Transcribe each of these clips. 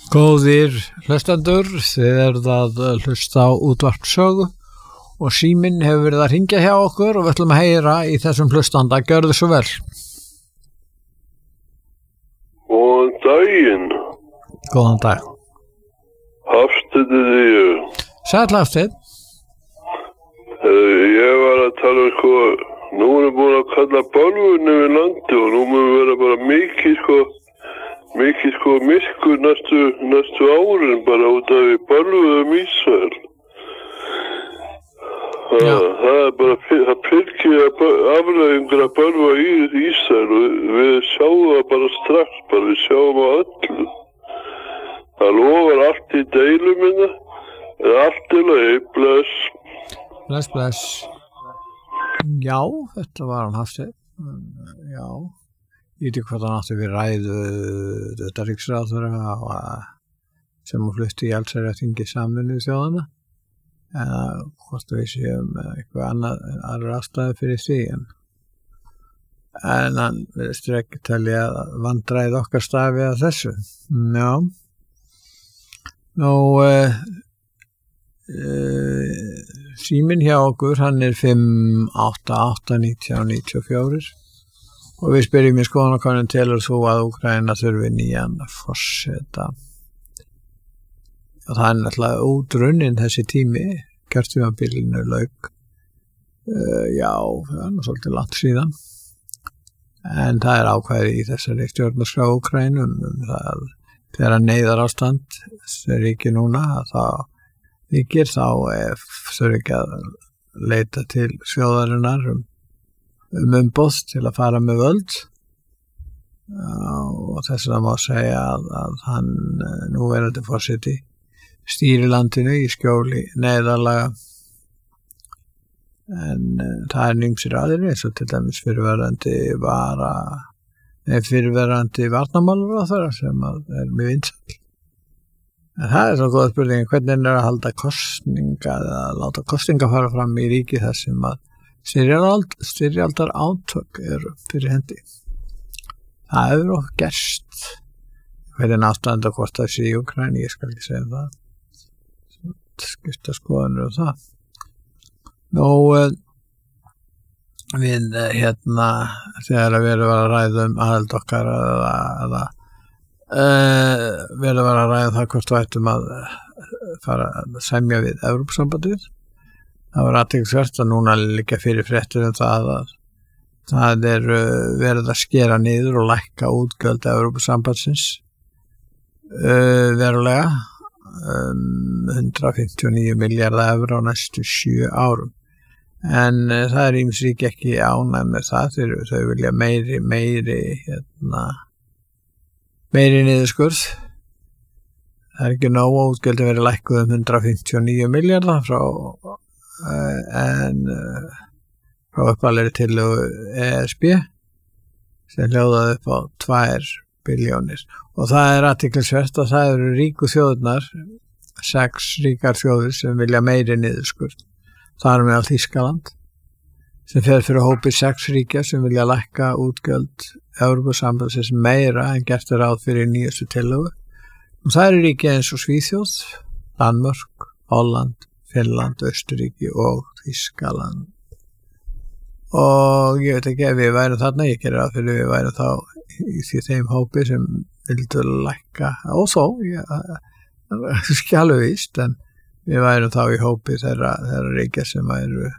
Góðir hlustendur, þið eruð að hlusta á útvarpssögu og síminn hefur verið að hringja hjá okkur og við ætlum að heyra í þessum hlustanda. Gjörðu svo vel. Góðan daginn. Góðan dag. Hafsteinn ég. Sæll Hafsteinn. Ég var að tala nú erum búin að kalla bálfunni við landi og nú mun vera bara mikið myrkur næstu árin bara út af við bálfuðum Ísrael. Það bara það fylgir afleiðingar að bálfa Ísrael og við sjáum það bara strax, við sjáum á öllu. Það lofar allt í deilu minna, allt í lagi, bless. Bless. Já, þetta var hann Hafsteinn. Já. Ég veit ekki hvað hann átti við ræðu þetta ríksráðherra sem hún flutti í allsherjarþingi Sameinuðu þjóðanna eða hvort við séum eitthvað aðrar ástæður fyrir því en hann virðist ekki telja að vandræði okkar stafi að þessu. Já. Nú síminn hjá okkur hann er 588-1994 og við spyrjum í skoðanakönnun telur þú að Úkraína þurfi nýjan forseta. Það er náttúrulega útrunnin þessi tími, kjörtímabilinu lauk. Já, það er nú svolítið langt síðan. En það er ákvæði í þessari stjórnarskrá Úkraínu það þegar neyðarástand ríkir núna þá ríkir þá þurfi ekki að leita til þjóðarinnar umboð til að fara með völd og þess að má segja að hann núverandi forseti stýri landinu í skjóli neyðarlaga en það er ýmsir aðrir eins og til dæmis fyrirverandi varnarmálaráðherra sem er mjög vinsæll. En það er svo góð spurning hvernig að halda kosninga eða láta kosninga fara fram í ríki þar sem að styrjaldar átök eru fyrir hendi. Það hefur okkur gerst. Hvernig ástæðan hvort það sé í Úkraínu, ég skal ekki segja það. Skipta skoðanir það. Nú, við þegar við erum að ræða aðild okkar eða við erum að ræða það hvort við ættum að fara að semja við Evrópusambandið. Það var athyglisvert að núna liggja fyrir fréttir það að það er verið að skera niður og lækka útgjöld Evrópusambandsins verulega 159 milljarða evra á næstu 7 árum. En það er ýmis ríki ekki ánægð með það, þau vilja meiri niðurskurð. Það er ekki nóg að útgjöldin verið lækkuð 159 milljarða en frá uppalegri tillögu ESB sem hljóðaði upp á 2 billjónir og það er athyglisvert að það eru ríku þjóðirnar 6 ríkar þjóðir sem vilja meiri niðurskurð. Það er meðal Þýskaland sem fer fyrir hópi 6 ríkja sem vilja lækka útgjöld Evrópusambandsins meira en gert er ráð fyrir nýjustu tillögu og það eru ríki eins og Svíþjóð, Danmörk, Holland, Finnland, Austurríki og Þýskaland. Og ég veit ekki ef við værum þarna, ég gerir ráð fyrir við værum þá í þeim hópi sem vildu lækka, og þó, skjálu víst, en við værum þá í hópi þeirra ríkja sem væru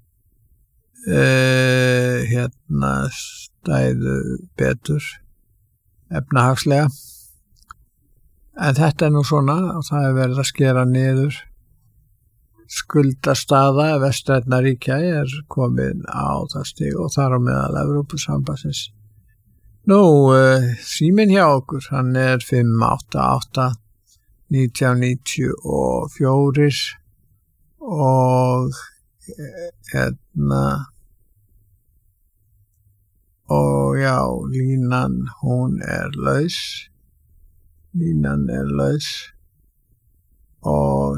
stæðu betur efnahagslega. En þetta er nú svona og það er verið að skera niður. Skuldastaða vestrænna ríkja er komin á það stig og þar á meðal Evrópusambandsins. Nú, síminn hjá okkur, hann er 588-1994 og og já, línan hún er laus. Og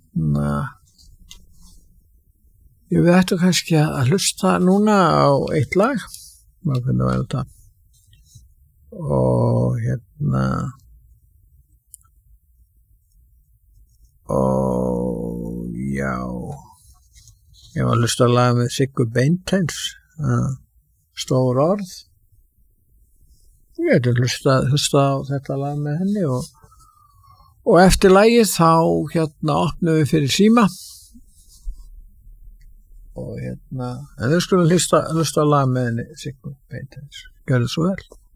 við ættum kannski að hlusta núna á eitt lag. Hvernig var þetta? Og og já, ég var að hlusta að laga með Siggu Beinteins, stór orð. Ég hefði hlusta á þetta lag með henni og eftir lagið þá opnum við fyrir síma og en við skulum hlusta að lag með henni Siggu Beinteins. Gjörðu svo vel.